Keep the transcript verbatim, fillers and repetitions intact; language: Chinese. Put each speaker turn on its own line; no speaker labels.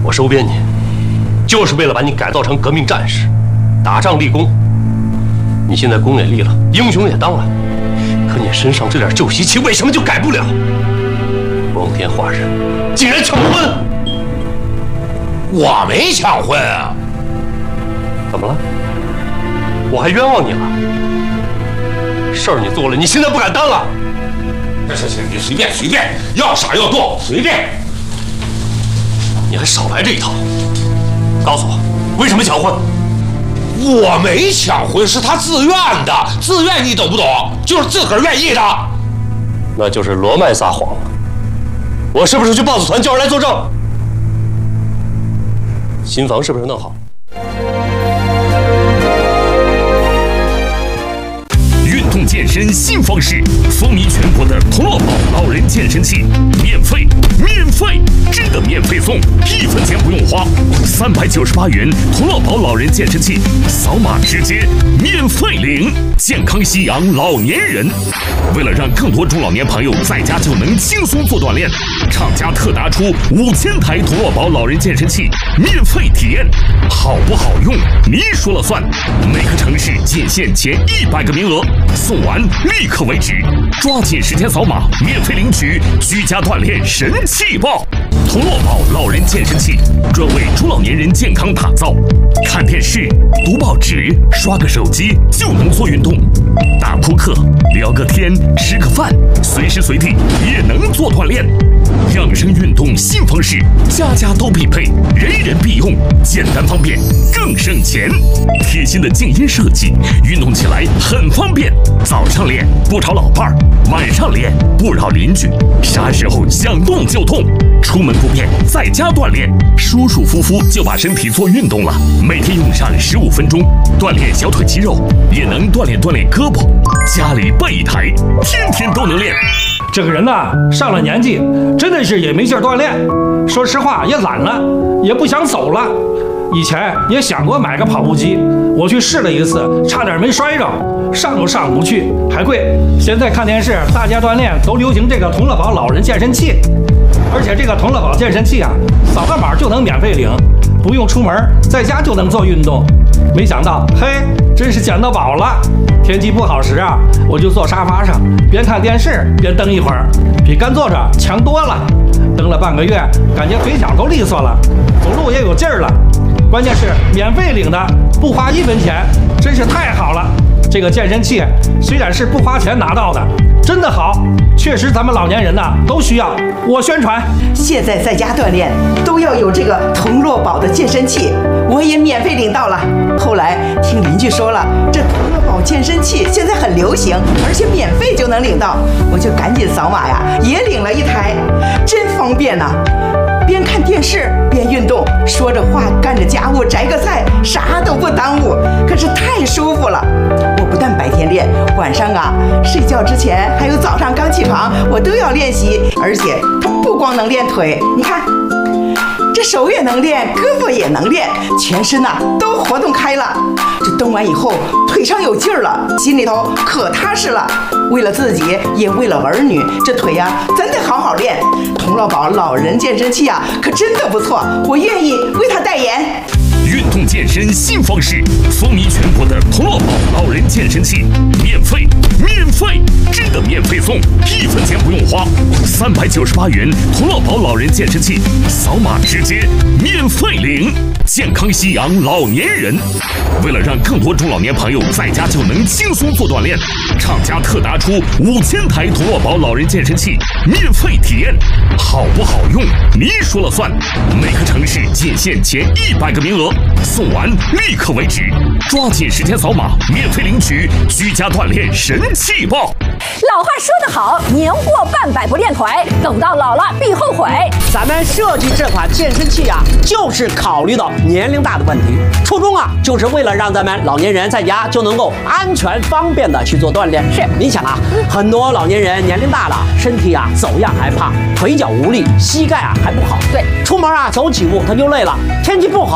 我收编你，就是为了把你改造成革命战士，打仗立功。你现在功也立了，英雄也当了，可你身上这点旧习气为什么就改不了？光天化日，竟然抢婚！
我没抢婚啊！
怎么了？我还冤枉你了？事儿你做了，你现在不敢当了？
行行行，你随便随便，要啥要多随便。
你还少来这一套！告诉我，为什么抢婚？
我没抢婚，是他自愿的，自愿你懂不懂？就是自个儿愿意的。
那就是罗麦撒谎了。我是不是去豹子团叫人来作证？新房是不是弄好？
运动健身新方式，风靡全国的童乐宝老人健身器，免费，免费，真的免费送，一分钱不用花，三百九十八元童乐宝老人健身器，扫码直接免费领，健康夕阳老年人。为了让更多中老年朋友在家就能轻松做锻炼，厂家特拿出五千台童乐宝老人健身器免费体验，好不好用你说了算。每个城市仅限前一百个名额，送完立刻为止，抓紧时间扫码免费领取居家锻炼神器报。童乐宝老人健身器专为中老年人健康打造，看电视、读报纸、刷个手机就能做运动，打扑克、聊个天、吃个饭，随时随地也能做锻炼。养生运动新方式，家家都必配，人人必用，简单方便，更省钱。贴心的静音设计，运动起来很方便。早上练不吵老伴儿，晚上练不扰邻居，啥时候想动就动。出门不便，在家锻炼，舒舒服服就把身体做运动了。每天用上十五分钟，锻炼小腿肌肉，也能锻炼锻炼胳膊。家里备一台，天天都能练。
这个人呐，上了年纪，真的是也没劲儿锻炼。说实话，也懒了，也不想走了。以前也想过买个跑步机，我去试了一次，差点没摔着，上都上不去，还贵。现在看电视，大家锻炼都流行这个童乐宝老人健身器，而且这个童乐宝健身器啊，扫个码就能免费领，不用出门，在家就能做运动。没想到，嘿，真是捡到宝了！天气不好时啊，我就坐沙发上，边看电视边蹬一会儿，比干坐着强多了。蹬了半个月，感觉腿脚都利索了，走路也有劲儿了。关键是免费领的，不花一分钱，真是太好了。这个健身器虽然是不花钱拿到的，真的好，确实咱们老年人呐都需要。我宣传，
现在在家锻炼都要有这个童乐宝的健身器，我也免费领到了。后来听邻居说了，这童乐宝健身器现在很流行，而且免费就能领到，我就赶紧扫码呀，也领了一台，真方便呐、啊。边看电视边运动，说着话干着家务，摘个菜，啥都不耽误，可是太舒服了。我不但白天练，晚上啊睡觉之前还有早上刚起床，我都要练习。而且它不光能练腿，你看这手也能练，胳膊也能练，全身呐、啊、都活动开了。这动完以后腿上有劲儿了，心里头可踏实了。为了自己也为了儿女，这腿呀、啊、真得好好练。童乐宝老人健身器啊可真的不错，我愿意为他代言。
运动健身新方式，风靡全国的童乐宝老人健身器，免费，免费，真的免费送，一分钱不用花，三百九十八元童乐宝老人健身器，扫码直接免费领，健康夕阳老年人。为了让更多中老年朋友在家就能轻松做锻炼，厂家特拿出五千台童乐宝老人健身器免费体验，好不好用你说了算。每个城市仅限前一百个名额，送完立刻为止，抓紧时间扫码免费领取居家锻炼神器报。
老话说得好，年过半百不练腿，等到老了必后悔。
咱们设计这款健身器啊，就是考虑到年龄大的问题，初衷啊，就是为了让咱们老年人在家就能够安全方便的去做锻炼。
是，
你想啊，很多老年人年龄大了，身体啊走样还胖，腿脚无力，膝盖啊还不好。
对，
出门啊走几步他就累了，天气不好。